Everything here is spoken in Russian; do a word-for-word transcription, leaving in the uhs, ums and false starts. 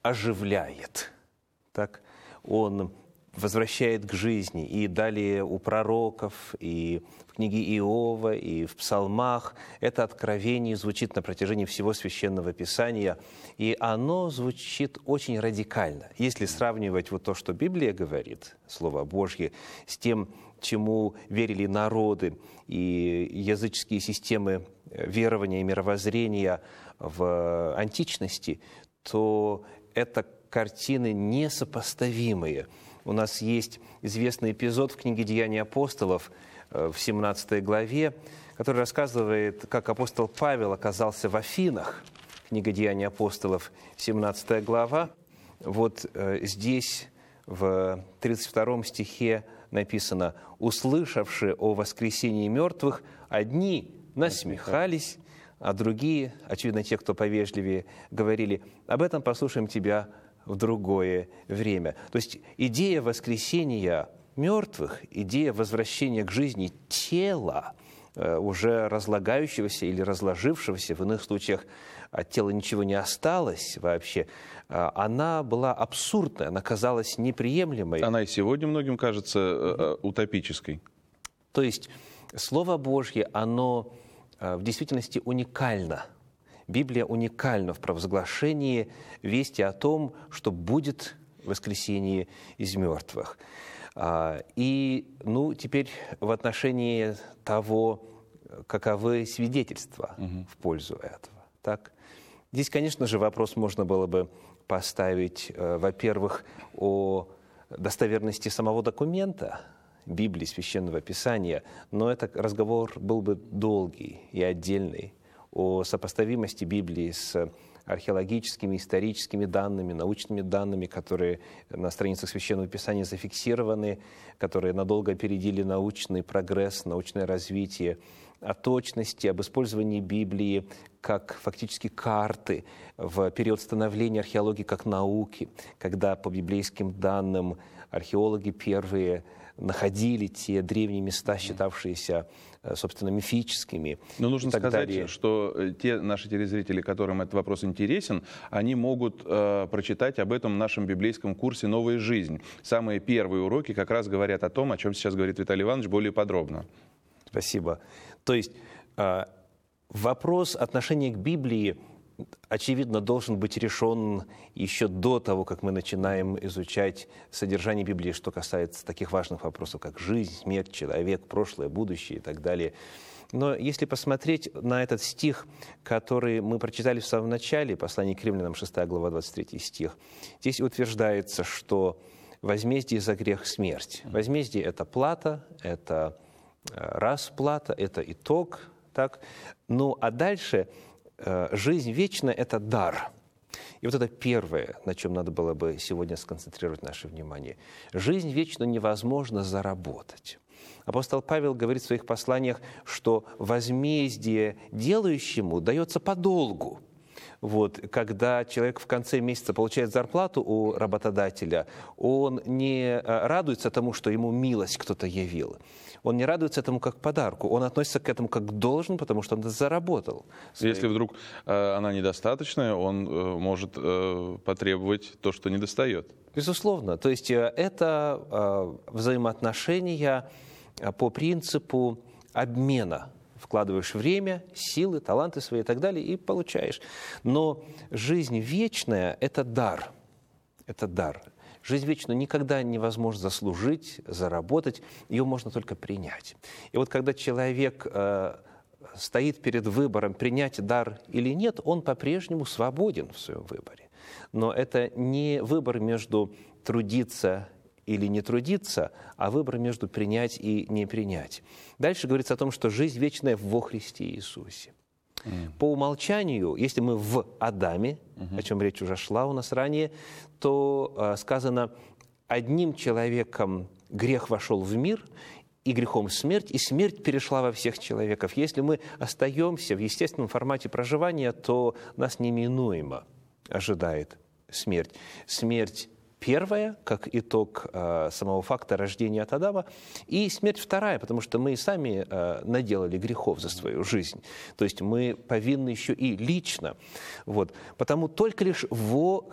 оживляет. Так? Он возвращает к жизни. И далее у пророков, и в книге Иова, и в псалмах это откровение звучит на протяжении всего Священного Писания. И оно звучит очень радикально. Если сравнивать вот то, что Библия говорит, Слово Божье, с тем, чему верили народы и языческие системы верования и мировоззрения в античности, то это картины несопоставимые. У нас есть известный эпизод в книге «Деяния апостолов» в семнадцатой главе, который рассказывает, как апостол Павел оказался в Афинах. Книга «Деяния апостолов», семнадцатая глава. Вот здесь в тридцать втором стихе написано: «Услышавши о воскресении мертвых, одни насмехались, а другие, очевидно, те, кто повежливее, говорили: об этом послушаем тебя в другое время». То есть идея воскресения мертвых, идея возвращения к жизни тела, уже разлагающегося или разложившегося, в иных случаях от тела ничего не осталось вообще, она была абсурдной, она казалась неприемлемой. Она и сегодня многим кажется утопической. То есть Слово Божье, оно в действительности уникально. Библия уникальна в провозглашении вести о том, что будет воскресение из мертвых. И, ну, теперь в отношении того, каковы свидетельства угу. в пользу этого. Так? Здесь, конечно же, вопрос можно было бы поставить, во-первых, о достоверности самого документа, Библии, Священного Писания, но этот разговор был бы долгий и отдельный, о сопоставимости Библии с археологическими, историческими данными, научными данными, которые на страницах Священного Писания зафиксированы, которые надолго опередили научный прогресс, научное развитие, о точности, об использовании Библии как фактически карты в период становления археологии как науки, когда по библейским данным археологи первые находили те древние места, считавшиеся, собственно, мифическими. Но нужно сказать, далее. что те наши телезрители, которым этот вопрос интересен, они могут э, прочитать об этом в нашем библейском курсе «Новая жизнь». Самые первые уроки как раз говорят о том, о чем сейчас говорит Виталий Иванович, более подробно. Спасибо. То есть э, вопрос отношения к Библии, очевидно, должен быть решен еще до того, как мы начинаем изучать содержание Библии, что касается таких важных вопросов, как жизнь, смерть, человек, прошлое, будущее и так далее. Но если посмотреть на этот стих, который мы прочитали в самом начале, послание к Римлянам, шестая глава, двадцать третий стих, здесь утверждается, что возмездие за грех – смерть. Возмездие – это плата, это расплата, это итог. Так? Ну, а дальше жизнь вечная – это дар. И вот это первое, на чем надо было бы сегодня сконцентрировать наше внимание. Жизнь вечную невозможно заработать. Апостол Павел говорит в своих посланиях, что возмездие делающему дается подолгу. Вот, когда человек в конце месяца получает зарплату у работодателя, он не радуется тому, что ему милость кто-то явил. Он не радуется этому как подарку. Он относится к этому как должен, потому что он это заработал. Если вдруг э, она недостаточная, он э, может э, потребовать то, что недостает. Безусловно. То есть э, это э, взаимоотношения э, по принципу обмена. Вкладываешь время, силы, таланты свои и так далее, и получаешь. Но жизнь вечная – это дар. Это дар. Жизнь вечную никогда невозможно заслужить, заработать, ее можно только принять. И вот когда человек э, стоит перед выбором, принять дар или нет, он по-прежнему свободен в своем выборе. Но это не выбор между трудиться или не трудиться, а выбор между принять и не принять. Дальше говорится о том, что жизнь вечная во Христе Иисусе. Mm. По умолчанию, если мы в Адаме, mm-hmm. о чем речь уже шла у нас ранее, то э, сказано, одним человеком грех вошел в мир, и грехом смерть, и смерть перешла во всех человеков. Если мы остаемся в естественном формате проживания, то нас неминуемо ожидает смерть. Смерть первая, как итог э, самого факта рождения от Адама, и смерть вторая, потому что мы и сами э, наделали грехов за свою жизнь. То есть мы повинны еще и лично. Вот. Потому только лишь во